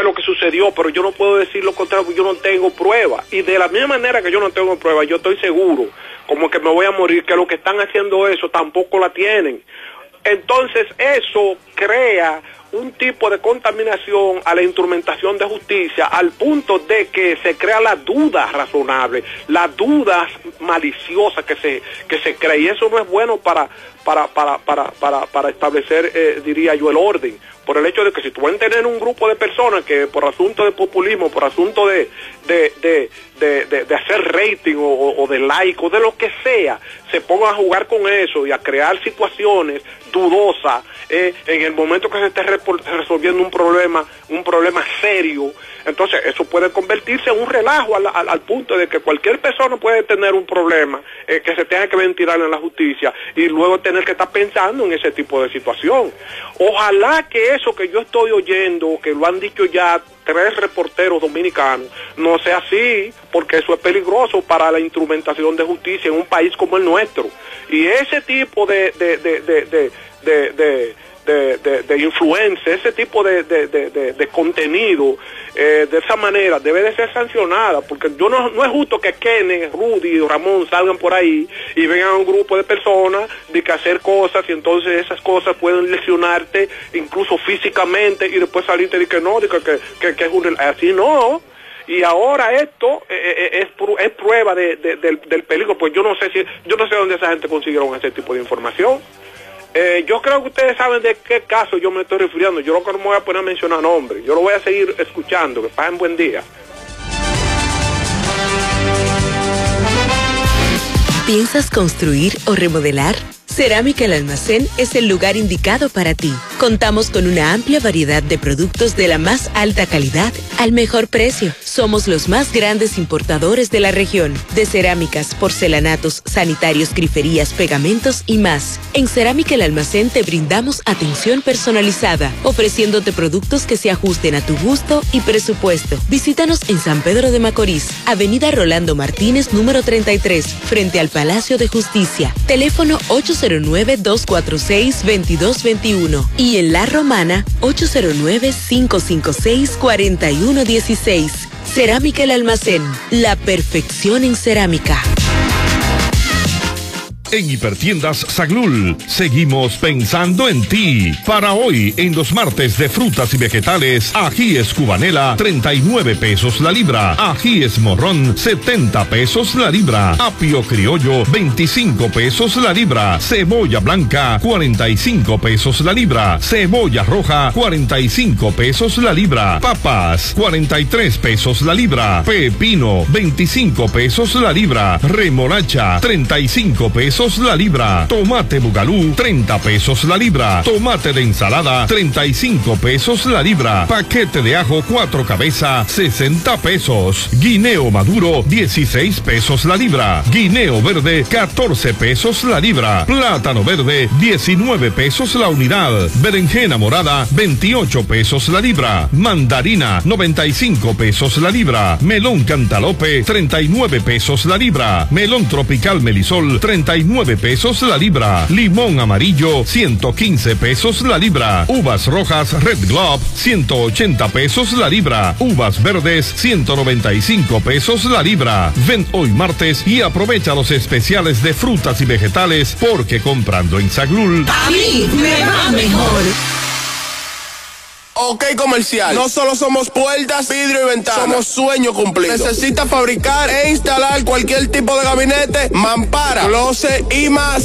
fue lo que sucedió, pero yo no puedo decir lo contrario porque yo no tengo prueba. Y de la misma manera que yo no tengo prueba, yo estoy seguro, como que me voy a morir, que los que están haciendo eso tampoco la tienen. Entonces eso crea un tipo de contaminación a la instrumentación de justicia al punto de que se crea la duda razonable, la duda maliciosa que se crea, y eso no es bueno para establecer, diría yo, el orden, por el hecho de que si tú pueden tener un grupo de personas que por asunto de populismo, por asunto de hacer rating o de like o de lo que sea, se pongan a jugar con eso y a crear situaciones dudosas en el momento que se esté resolviendo un problema serio. Entonces eso puede convertirse en un relajo al punto de que cualquier persona puede tener un problema que se tenga que ventilar en la justicia y luego tener que estar pensando en ese tipo de situación. Ojalá que eso que yo estoy oyendo, que lo han dicho ya 3 reporteros dominicanos, no sea así, porque eso es peligroso para la instrumentación de justicia en un país como el nuestro. Y ese tipo de influencia, ese tipo de contenido, de esa manera debe de ser sancionada, porque no es justo que Kenneth, Rudy y Ramón salgan por ahí y vengan un grupo de personas de que hacer cosas, y entonces esas cosas pueden lesionarte incluso físicamente, y después salirte de que no, de que es así no. Y ahora esto es prueba del peligro, pues yo no sé dónde esa gente consiguieron ese tipo de información. Yo creo que ustedes saben de qué caso yo me estoy refiriendo. Yo creo que no me voy a poner a mencionar nombres. Yo lo voy a seguir escuchando. Que pasen buen día. ¿Piensas construir o remodelar? Cerámica El Almacén es el lugar indicado para ti. Contamos con una amplia variedad de productos de la más alta calidad al mejor precio. Somos los más grandes importadores de la región, de cerámicas, porcelanatos, sanitarios, griferías, pegamentos y más. En Cerámica El Almacén te brindamos atención personalizada, ofreciéndote productos que se ajusten a tu gusto y presupuesto. Visítanos en San Pedro de Macorís, Avenida Rolando Martínez, número 33, frente al Palacio de Justicia. Teléfono 809-246-2221 y en La Romana 809-556-4116. Cerámica El Almacén, la perfección en cerámica. En Hipertiendas Saglul, seguimos pensando en ti. Para hoy, en los martes de frutas y vegetales, ajíes cubanela, 39 pesos la libra. Ajíes morrón, 70 pesos la libra. Apio criollo, 25 pesos la libra. Cebolla blanca, 45 pesos la libra. Cebolla roja, 45 pesos la libra. Papas, 43 pesos la libra. Pepino, 25 pesos la libra. Remolacha, 35 pesos la libra. Tomate bugalú, 30 pesos la libra. Tomate de ensalada, 35 pesos la libra. Paquete de ajo 4 cabezas, 60 pesos. Guineo maduro, 16 pesos la libra. Guineo verde, 14 pesos la libra. Plátano verde, 19 pesos la unidad. Berenjena morada, 28 pesos la libra. Mandarina, 95 pesos la libra. Melón cantalope, 39 pesos la libra. Melón tropical melisol, 39 pesos la libra. Limón amarillo, 115 pesos la libra. Uvas rojas Red Globe, 180 pesos la libra. Uvas verdes, 195 pesos la libra. Ven hoy martes y aprovecha los especiales de frutas y vegetales, porque comprando en Saglul, a mí me va mejor. Ok, comercial. No solo somos puertas, vidrio y ventanas. Somos sueño cumplido. Necesita fabricar e instalar cualquier tipo de gabinete, mampara, closet y más.